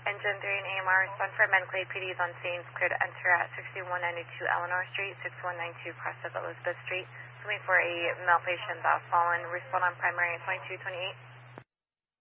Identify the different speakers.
Speaker 1: Engine 3 and AMR, respond for Medclay PD is on scene, clear to enter at 6192 Eleanor Street, 6192 Crest of Elizabeth Street. Looking for a male patient that has fallen. Respond on primary at 2228.